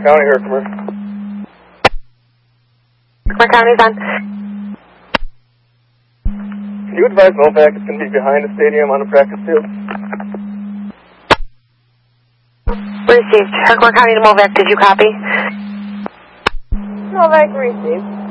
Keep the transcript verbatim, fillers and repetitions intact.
County, Herkimer. Herkimer County's on. Can you advise Novak is going to be behind the stadium on the practice field? Received. Herkimer County to Novak, did you copy? Novak received.